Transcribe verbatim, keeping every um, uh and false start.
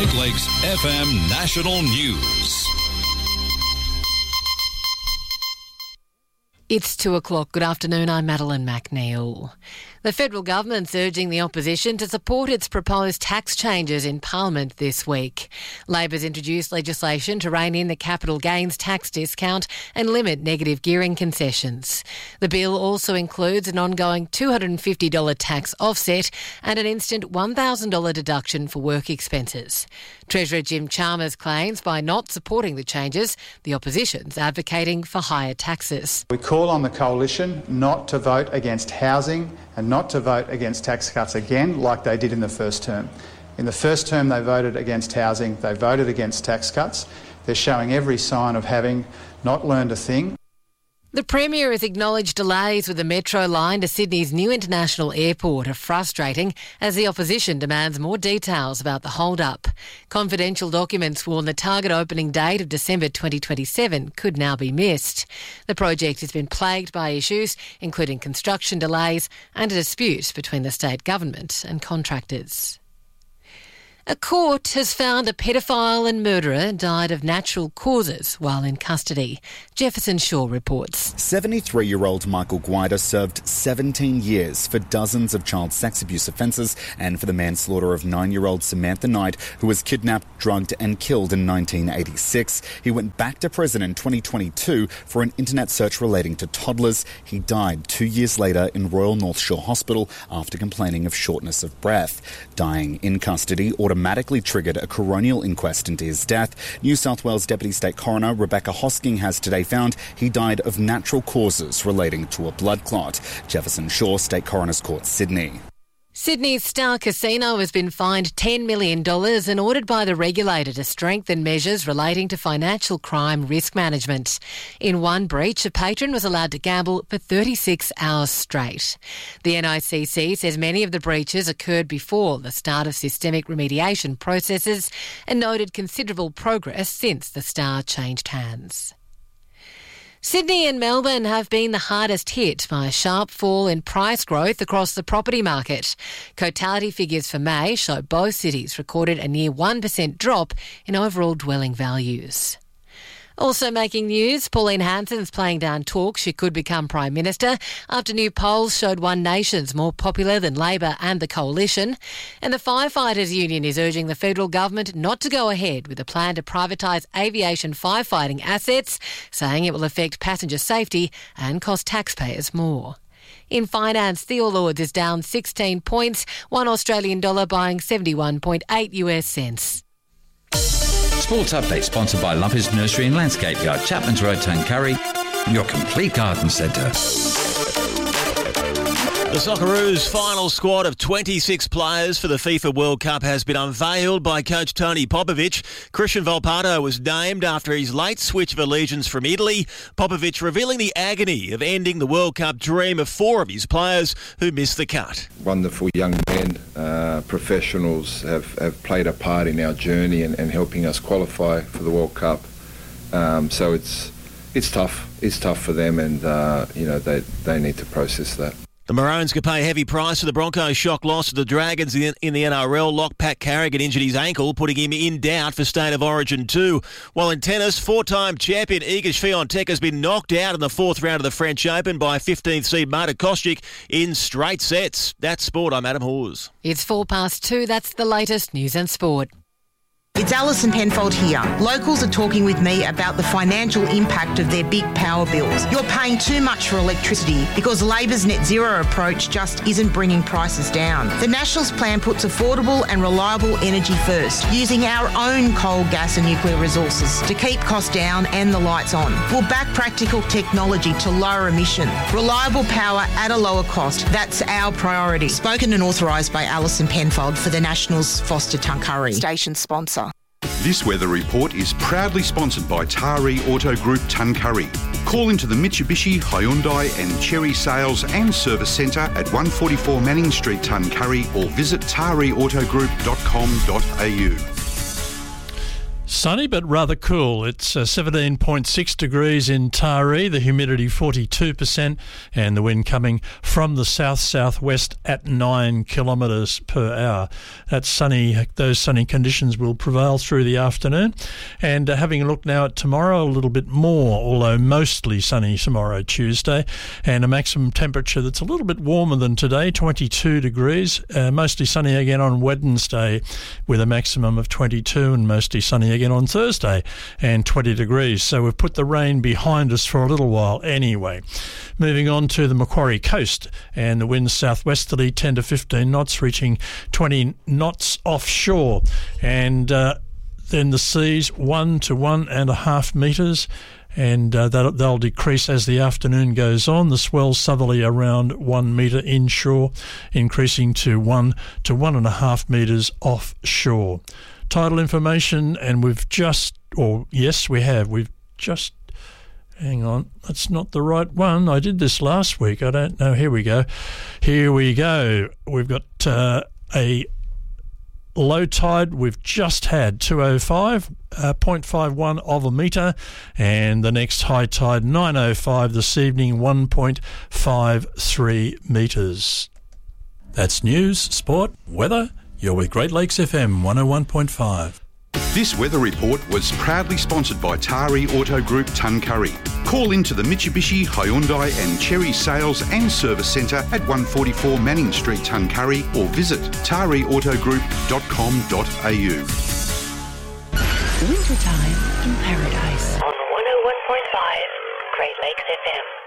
Great Lakes F M National News. It's two o'clock. Good afternoon, I'm Madeline McNeil. The federal government's urging the opposition to support its proposed tax changes in Parliament this week. Labor's introduced legislation to rein in the capital gains tax discount and limit negative gearing concessions. The bill also includes an ongoing two hundred fifty dollars tax offset and an instant one thousand dollars deduction for work expenses. Treasurer Jim Chalmers claims by not supporting the changes, the opposition's advocating for higher taxes. We call on the coalition not to vote against housing and not to vote against tax cuts again like they did in the first term. In the first term they voted against housing, they voted against tax cuts. They're showing every sign of having not learned a thing. The Premier has acknowledged delays with the Metro line to Sydney's new international airport are frustrating as the opposition demands more details about the hold-up. Confidential documents warn the target opening date of December twenty twenty-seven could now be missed. The project has been plagued by issues, including construction delays and a dispute between the state government and contractors. A court has found a pedophile and murderer died of natural causes while in custody. Jefferson Shaw reports. seventy-three-year-old Michael Guida served seventeen years for dozens of child sex abuse offences and for the manslaughter of nine-year-old Samantha Knight, who was kidnapped, drugged and killed in nineteen eighty-six. He went back to prison in twenty twenty-two for an internet search relating to toddlers. He died two years later in Royal North Shore Hospital after complaining of shortness of breath. Dying in custody automatically triggered a coronial inquest into his death. New South Wales Deputy State Coroner Rebecca Hosking has today found he died of natural causes relating to a blood clot. Jefferson Shaw, State Coroner's Court, Sydney. Sydney's Star Casino has been fined ten million dollars and ordered by the regulator to strengthen measures relating to financial crime risk management. In one breach, a patron was allowed to gamble for thirty-six hours straight. The N I C C says many of the breaches occurred before the start of systemic remediation processes and noted considerable progress since the Star changed hands. Sydney and Melbourne have been the hardest hit by a sharp fall in price growth across the property market. Cotality figures for May show both cities recorded a near one percent drop in overall dwelling values. Also making news, Pauline Hanson's playing down talk she could become Prime Minister after new polls showed One Nation's more popular than Labor and the Coalition. And the Firefighters Union is urging the federal government not to go ahead with a plan to privatise aviation firefighting assets, saying it will affect passenger safety and cost taxpayers more. In finance, Theo Lords is down sixteen points, one Australian dollar buying seventy-one point eight US cents. Sports Update sponsored by Lumpers Nursery and Landscape Yard, Chapman's Road, Tuncurry, your complete garden centre. The Socceroos' final squad of twenty-six players for the FIFA World Cup has been unveiled by coach Tony Popovic. Christian Volpato was named after his late switch of allegiance from Italy. Popovic revealing the agony of ending the World Cup dream of four of his players who missed the cut. Wonderful young men, uh, professionals have, have played a part in our journey and, and helping us qualify for the World Cup. Um, so it's it's tough. It's tough for them, and uh, you know they they need to process that. The Maroons could pay a heavy price for the Broncos' shock loss to the Dragons in the N R L. Lock Pat Carrigan injured his ankle, putting him in doubt for State of Origin two. While in tennis, four-time champion Iga Swiatek has been knocked out in the fourth round of the French Open by fifteenth seed Marta Kostyuk in straight sets. That's sport. I'm Adam Hawes. It's four past two. That's the latest news and sport. It's Alison Penfold here. Locals are talking with me about the financial impact of their big power bills. You're paying too much for electricity because Labor's net zero approach just isn't bringing prices down. The Nationals plan puts affordable and reliable energy first, using our own coal, gas and nuclear resources to keep costs down and the lights on. We'll back practical technology to lower emission. Reliable power at a lower cost. That's our priority. Spoken and authorised by Alison Penfold for the Nationals Foster Tuncurry. Station sponsor. This weather report is proudly sponsored by Taree Auto Group Tuncurry. Call into the Mitsubishi, Hyundai and Chery Sales and Service Centre at one forty-four Manning Street, Tuncurry, or visit taree auto group dot com dot a u. Sunny but rather cool. It's uh, seventeen point six degrees in Taree, the humidity forty-two percent, and the wind coming from the south-southwest at nine kilometres per hour. That's sunny. Those sunny conditions will prevail through the afternoon. And uh, having a look now at tomorrow, a little bit more, although mostly sunny tomorrow, Tuesday, and a maximum temperature that's a little bit warmer than today, twenty-two degrees. Uh, mostly sunny again on Wednesday with a maximum of twenty-two, and mostly sunny again on Thursday and twenty degrees. So we've put the rain behind us for a little while anyway. Moving on to the Macquarie coast, and the winds southwesterly ten to fifteen knots, reaching twenty knots offshore, and uh, then the seas one to one and a half metres, and uh, that, they'll decrease as the afternoon goes on. The swell southerly around one metre inshore, increasing to one to one and a half metres offshore. Tidal information, and we've just, or yes, we have, we've just, hang on, that's not the right one. I did this last week. I don't know. Here we go. Here we go. We've got uh, a low tide we've just had, two oh five, uh, zero point five one of a metre, and the next high tide, nine oh five this evening, one point five three metres. That's news, sport, weather. You're with Great Lakes F M one oh one point five. This weather report was proudly sponsored by Taree Auto Group Tuncurry. Call into the Mitsubishi, Hyundai and Cherry Sales and Service Centre at one forty-four Manning Street, Tuncurry, or visit taree auto group dot com dot a u. Wintertime in Paradise on one oh one point five Great Lakes F M.